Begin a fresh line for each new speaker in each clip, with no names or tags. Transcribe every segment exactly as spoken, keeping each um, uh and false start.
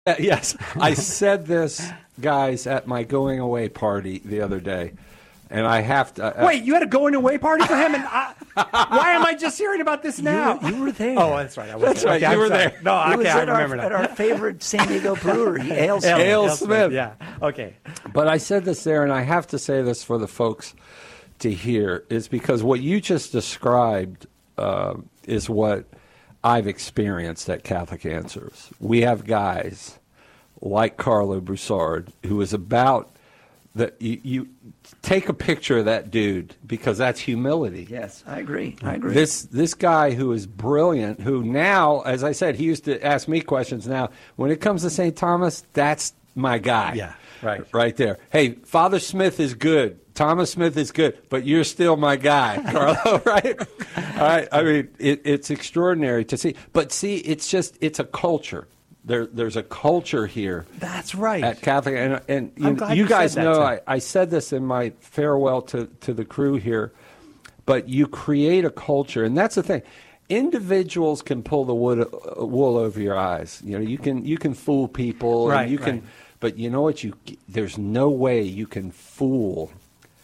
Uh, yes, I said this, guys, at my going away party the other day, and I have to. Uh,
Wait, you had a going away party for him, and I, why am I just hearing about this now?
You, you were there.
Oh, that's right. I was
That's
there.
right.
Okay,
You
I'm
were
sorry.
there.
No,
He
okay,
was
I
at, our,
remember
at
now.
our favorite San Diego brewery, Ale
Ale-
Smith.
Ale
Ale
Smith.
Yeah. Okay.
But I said this there, and I have to say this for the folks to hear, is because what you just described uh, is what I've experienced at Catholic Answers. We have guys like Carlo Broussard, who is about that. You, you take a picture of that dude, because that's humility.
Yes, I agree. I agree.
This this guy who is brilliant, who now, as I said, he used to ask me questions. Now, when it comes to Saint Thomas, that's my guy.
Yeah, right.
Right there. Hey, Father Smith is good. Thomas Smith is good, but you're still my guy, Carlo, right? All right. I mean, it, it's extraordinary to see. But see, it's just, it's a culture. There, there's a culture here.
That's right.
At Catholic, and, and
I'm
you,
glad
you
you
guys
said that,
know
Tim.
I, I said this in my farewell to, to the crew here, but you create a culture, and that's the thing. Individuals can pull the wood, uh, wool over your eyes. You know, you can you can fool people,
Right,
and you can,
right.
but you know what? You there's no way you can fool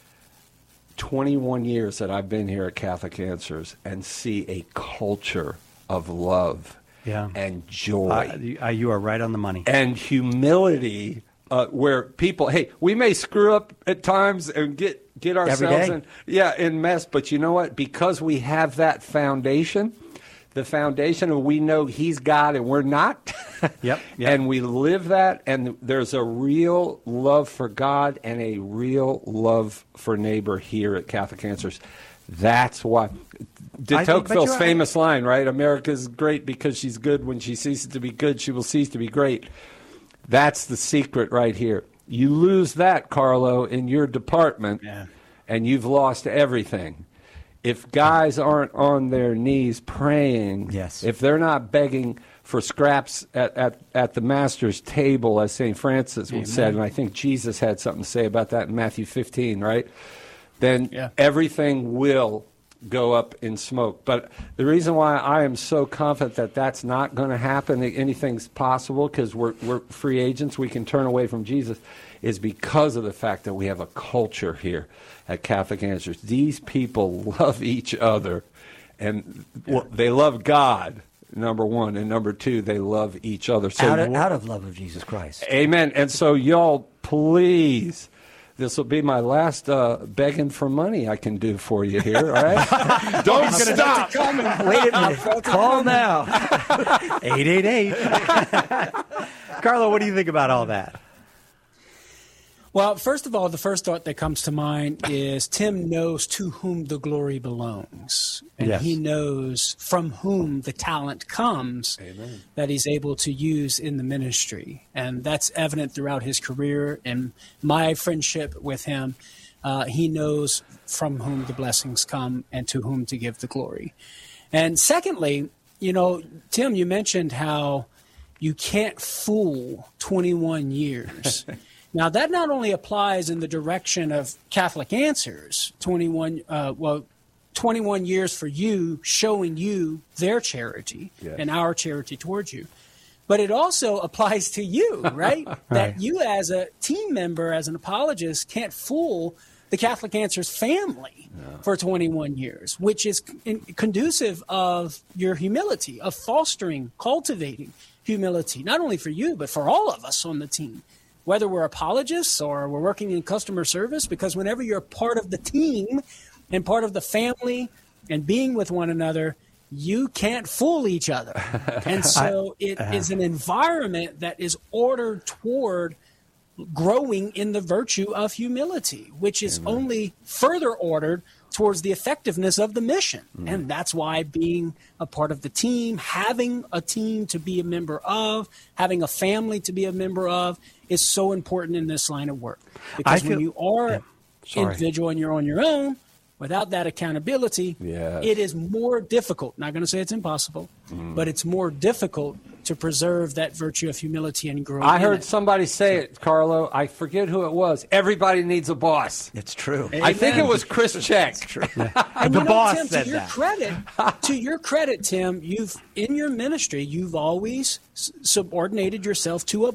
twenty-one years that I've been here at Catholic Answers and see a culture of love.
Yeah.
And joy.
Uh, you, uh, you are right on the money.
And humility, uh, where people, hey, we may screw up at times and get, get ourselves
day.
in, yeah, in mess, but you know what? Because we have that foundation, the foundation of we know he's God and we're not,
Yep, yep.
and we live that, and there's a real love for God and a real love for neighbor here at Catholic Answers. That's why. De
I think- but
Tocqueville's
you're-
famous line, right? America's great because she's good. When she ceases to be good, she will cease to be great. That's the secret right here. You lose that, Carlo, in your department,
Yeah.
and you've lost everything. If guys aren't on their knees praying,
Yes.
if they're not begging for scraps at, at, at the master's table, as Saint Francis would said, and I think Jesus had something to say about that in Matthew fifteen, right? Then
Yeah.
everything will go up in smoke. But the reason why I am so confident that that's not going to happen, that anything's possible, because we're, we're free agents, we can turn away from Jesus, is because of the fact that we have a culture here at Catholic Answers. These people love each other, and well, they love God, number one, and number two, they love each other. So
out, of, out of love of Jesus Christ.
amen. And so y'all, please, this will be my last uh, begging for money I can do for you here, all right? Don't stop.
Wait a minute. Call now.
eight eight eight. Carlo, what do you think about all that?
Well, first of all, the first thought that comes to mind is Tim knows to whom the glory belongs. And
Yes.
he knows from whom the talent comes
Amen.
that he's able to use in the ministry. And that's evident throughout his career and my friendship with him. Uh, he knows from whom the blessings come and to whom to give the glory. And secondly, you know, Tim, you mentioned how you can't fool twenty-one years. Now, that not only applies in the direction of Catholic Answers, twenty-one, uh, well, twenty-one years for you, showing you their charity
Yes.
and our charity towards you, but it also applies to you, right? That you as a team member, as an apologist, can't fool the Catholic Answers family for twenty-one years, which is con- conducive of your humility, of fostering, cultivating humility, not only for you, but for all of us on the team. Whether we're apologists or we're working in customer service, because whenever you're part of the team and part of the family and being with one another, you can't fool each other. And so it is an environment that is ordered toward growing in the virtue of humility, which is
Amen.
only further ordered towards the effectiveness of the mission. Mm. And that's why being a part of the team, having a team to be a member of, having a family to be a member of is so important in this line of work. Because
I
when
feel-
you are
yeah, sorry.
individual and you're on your own, Without that accountability,
Yes.
it is more difficult. Not going to say it's impossible,
Mm.
but it's more difficult to preserve that virtue of humility and grow.
I
in
heard
it.
somebody say it, Carlo. I forget who it was. Everybody needs a boss.
It's true.
I think it
Amen.
was Chris Check.
And
The
you know,
boss
Tim,
said
to your
that.
credit, to your credit, Tim, you've in your ministry, you've always s- subordinated yourself to a